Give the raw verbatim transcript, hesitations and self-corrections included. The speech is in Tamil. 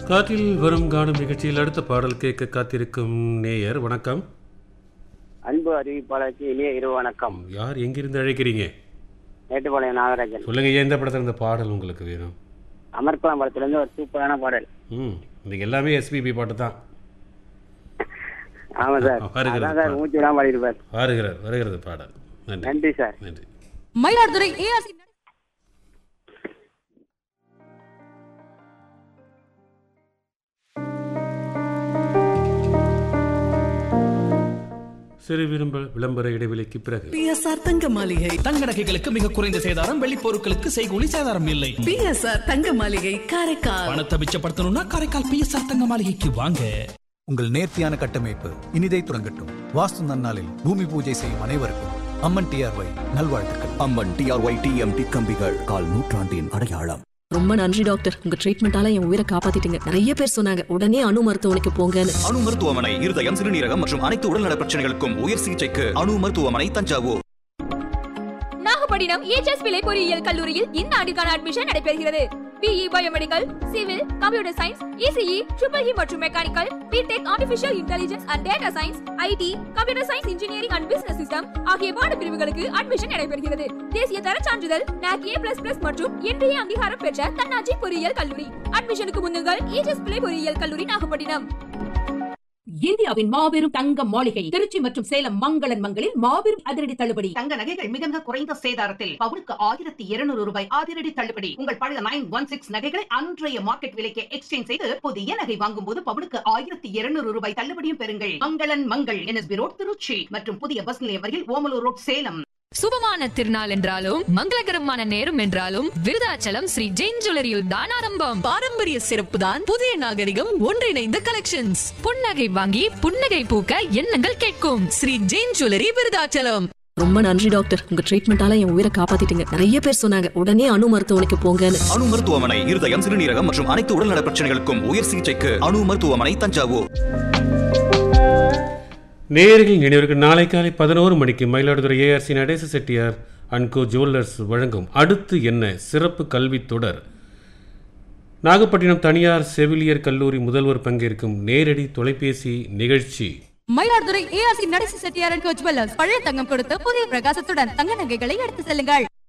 காற்றில் வரும் காணும் நிகழ்ச்சியில் அடுத்த பாடல் கேட்க காத்திருக்கும் நேயர். வணக்கம். அன்பு அறிவிப்பாளருக்கு இனிய இரவு வணக்கம். யார் எங்கிருந்து அழைக்கிறீங்க? மேட்டுப்பாளையம் நாகராஜன். சொல்லுங்க, ஏன் இந்த படத்தில் இந்த பாடல் உங்களுக்கு வேணும்? அமர்கலாம் படத்திலிருந்து ஒரு சூப்பரான பாடல். ம் இன்னைக்கு எல்லாமே எஸ்பிபி பாட்டு தான். ஆமா சார், அதான் சார் மூச்சு விடாம பாடிருப்பார். வருகிறது வருகிறது பாடல். நன்றி நன்றி சார். நன்றி. மயிலாடுதுறை ஏஆர்சி சிறு விரும்ப விளம்பர இடைவெளிக்கு பிறகு பிஎஸ்ஆர் தங்க மாளிகை. தங்க நகைகளுக்கு மிக குறைந்த சேதாரம், வெள்ளி பொருட்களுக்கு செய்கூலி சேதாரம் இல்லை. பிஎஸ்ஆர் தங்க மாளிகை காரைக்கால். பணத்தை மிச்சப்படுத்தணும்னா காரைக்கால் பிஎஸ்ஆர் தங்க மாளிகைக்கு வாங்க. உங்கள் நேர்த்தியான கட்டமைப்பு இனிதை துறங்கட்டும். வாஸ்து நன்னாளில் பூமி பூஜை செய்யும் அனைவருக்கும் அம்மன் டிஆர்ஒய் நல்வாழ்த்துக்கள். அம்மன் டிஆர்ஒய் டிஎம்டி கம்பிகள், கால் நூற்றாண்டின் அடையாளம். ரொம்ப நன்றி டாக்டர், உங்க ட்ரீட்மெண்டால என் உயிரை காப்பாத்திட்டீங்க. நிறைய பேர் சொன்னாங்க உடனே அணு மருத்துவமனைக்கு போங்கன்னு. அணு மருத்துவமனை இருதயம், சிறுநீரகம் மற்றும் அனைத்து உடல்நல பிரச்சனைகளுக்கும் உயர் சிகிச்சைக்கு அணு மருத்துவமனை, தஞ்சாவூர். நாகப்பட்டினம் ஏச்எஸ் பிள்ளை பொறியியல் கல்லூரியில் இந்த ஆண்டுக்கான அட்மிஷன் நடைபெறுகிறது. BE biomedical, civil, computer science, ECE, triple E மற்றும் mechanical, BTech, artificial intelligence and data science, ID, computer science, engineering and business system ஆகிய பாடப்பிரிவுகளுக்கு அட்மிஷன் நடைபெறுகிறது. தேசிய தர சான்றிதழ் நாக் ஏ பிளஸ் பிளஸ் மற்றும் இன்றைய அங்கீகாரம் பெற்ற தன்னாட்சி பொறியியல் கல்லூரி. அட்மிஷனுக்கு முன்னுங்கள் ஏச்எஸ் பிள்ளை பொறியியல் கல்லூரி, நாகப்பட்டினம். இந்தியாவின் மாபெரும் தங்க மாளிகை திருச்சி மற்றும் சேலம் மங்களன் மங்களில் மாபெரும் அதிரடி தள்ளுபடி. தங்க நகைகள் மிக மிக குறைந்த சேதாரத்தில் பவுனுக்கு ஆயிரத்தி இருநூறு ரூபாய் அதிரடி தள்ளுபடி. உங்கள் பழைய நைன் ஒன் சிக்ஸ் நகைகளை அன்றைய மார்க்கெட் விலைக்கு எக்ஸ்சேஞ்ச் செய்து புதிய நகை வாங்கும் போது பவுனுக்கு ஆயிரத்தி இருநூறு ரூபாய் தள்ளுபடியும் பெறுங்கள். மங்களன் மங்கள் என்எஸ்பி ரோட் திருச்சி மற்றும் புதிய பஸ் நிலையம் அருகில் ஓமலூர் ரோட் சேலம். சுபமான திருநாள் என்றாலும் மங்களகரமான நேரம் என்றாலும் விருதாச்சலம் ஸ்ரீ ஜெயின் ஜுவல்லரியில் தான் ஆரம்பம். பாரம்பரிய சிறப்பு தான் புதிய நாகரிகம் ஒன்றிணைந்த கலெக்ஷன்ஸ். புன்னகை வாங்கி புன்னகை பூக்க எண்ணங்கள் கேட்கும் ஸ்ரீ ஜெயின் ஜுவல்லரி விருதாச்சலம். ரொம்ப நன்றி டாக்டர், உங்க ட்ரீட்மெண்டால என் உயிரை காப்பாத்திட்டீங்க. நிறைய பேர் சொன்னாங்க உடனே அணு மருத்துவமனைக்கு போங்கன்னு. அணு மருத்துவமனை இருதயம், சிறுநீரகம் மற்றும் அனைத்து உடல்நல பிரச்சனைகளுக்கும் உயர் சிகிச்சைக்கு அணு மருத்துவமனை, தஞ்சாவூர். நேயர்கள் நினைவிற்கு நாளை காலை பதினோரு மணிக்கு Mayiladuthurai ARC Natesa Chettiar and go jewellers வழங்கும் அடுத்து என்ன சிறப்பு கல்வித் தொடர். நாகப்பட்டினம் தனியார் செவிலியர் கல்லூரி முதல்வர் பங்கேற்கும் நேரடி தொலைபேசி நிகழ்ச்சி. Mayiladuthurai ARC Natesa Chettiar and go jewellers. பழைய தங்கம் கொடுத்து புதிய பிரகாசத்துடன் தங்க நகைகளை எடுத்து செல்லுங்கள்.